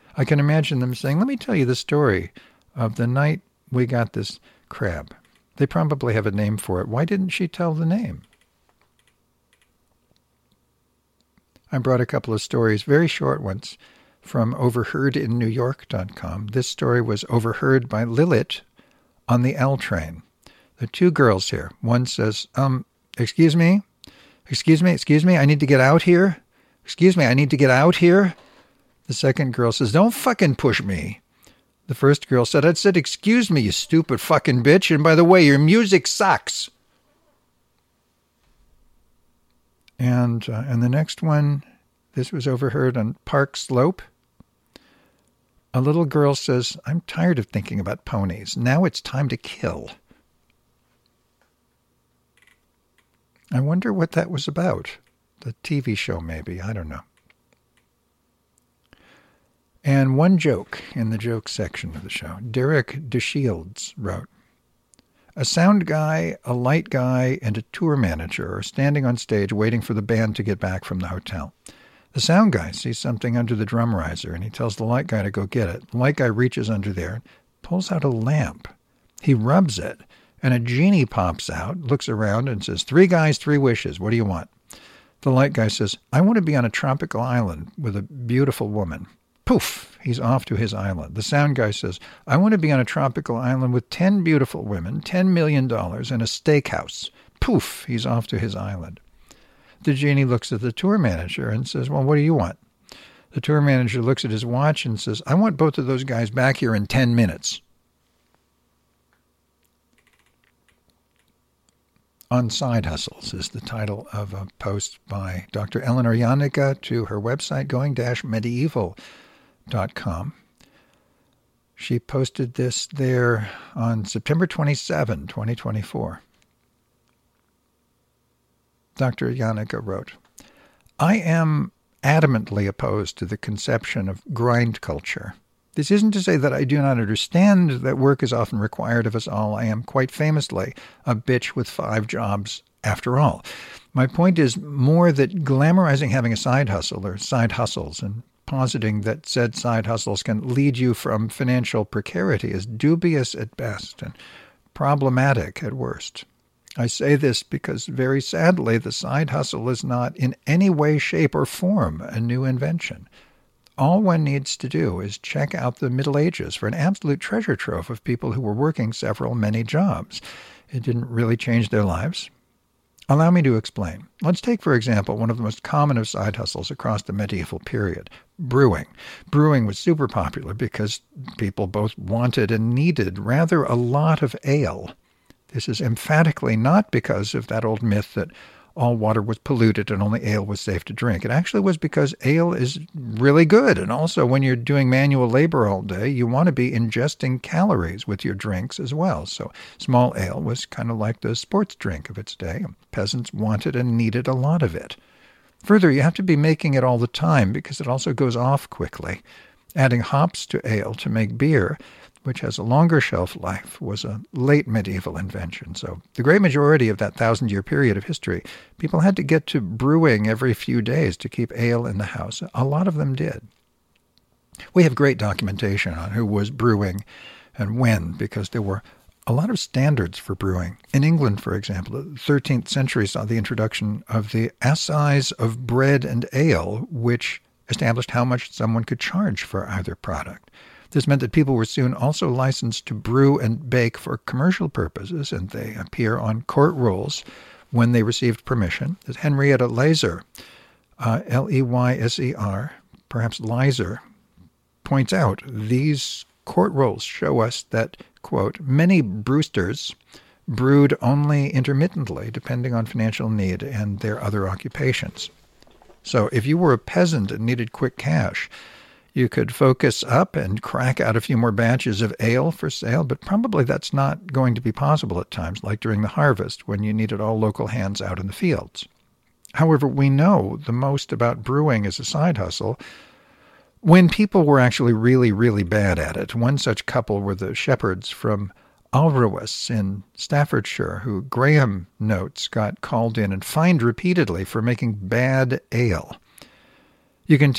I can imagine them saying, let me tell you the story of the night we got this crab. They probably have a name for it. Why didn't she tell the name? I brought a couple of stories, very short ones, from overheardinNewYork.com. This story was overheard by Lilith on the L train. There are two girls here. One says, excuse me, I need to get out here. Excuse me, I need to get out here. The second girl says, don't fucking push me. The first girl said, I said, excuse me, you stupid fucking bitch. And by the way, your music sucks. And the next one, this was overheard on Park Slope. A little girl says, I'm tired of thinking about ponies. Now it's time to kill. I wonder what that was about. The TV show, maybe. I don't know. And one joke in the joke section of the show. Derek DeShields wrote, a sound guy, a light guy, and a tour manager are standing on stage waiting for the band to get back from the hotel. The sound guy sees something under the drum riser, and he tells the light guy to go get it. The light guy reaches under there, pulls out a lamp. He rubs it, and a genie pops out, looks around, and says, 3 guys, 3 wishes. What do you want? The light guy says, I want to be on a tropical island with a beautiful woman. Poof, he's off to his island. The sound guy says, I want to be on a tropical island with 10 beautiful women, $10 million, and a steakhouse. Poof, he's off to his island. The genie looks at the tour manager and says, well, what do you want? The tour manager looks at his watch and says, I want both of those guys back here in 10 minutes. On Side Hustles is the title of a post by Dr. Eleanor Janega to her website, going-medieval.com. She posted this there on September 27, 2024. Dr. Janega wrote, I am adamantly opposed to the conception of grind culture. This isn't to say that I do not understand that work is often required of us all. I am quite famously a bitch with 5 jobs after all. My point is more that glamorizing having a side hustle or side hustles and positing that said side hustles can lead you from financial precarity is dubious at best and problematic at worst. I say this because, very sadly, the side hustle is not in any way, shape, or form a new invention. All one needs to do is check out the Middle Ages for an absolute treasure trove of people who were working many jobs. It didn't really change their lives. Allow me to explain. Let's take, for example, one of the most common of side hustles across the medieval period, brewing. Brewing was super popular because people both wanted and needed rather a lot of ale. This is emphatically not because of that old myth that all water was polluted and only ale was safe to drink. It actually was because ale is really good. And also, when you're doing manual labor all day, you want to be ingesting calories with your drinks as well. So small ale was kind of like the sports drink of its day. Peasants wanted and needed a lot of it. Further, you have to be making it all the time because it also goes off quickly. Adding hops to ale to make beer, which has a longer shelf life, was a late medieval invention. So the great majority of that 1,000-year period of history, people had to get to brewing every few days to keep ale in the house. A lot of them did. We have great documentation on who was brewing and when, because there were a lot of standards for brewing. In England, for example, the 13th century saw the introduction of the assize of bread and ale, which established how much someone could charge for either product. This meant that people were soon also licensed to brew and bake for commercial purposes, and they appear on court rolls when they received permission. As Henrietta Leyser, Leyser, perhaps Leiser, points out, these court rolls show us that, quote, many brewsters brewed only intermittently, depending on financial need and their other occupations. So if you were a peasant and needed quick cash, you could focus up and crack out a few more batches of ale for sale, but probably that's not going to be possible at times, like during the harvest, when you needed all local hands out in the fields. However, we know the most about brewing as a side hustle when people were actually really, really bad at it. One such couple were the shepherds from Alrowes in Staffordshire, who Graham notes got called in and fined repeatedly for making bad ale. You can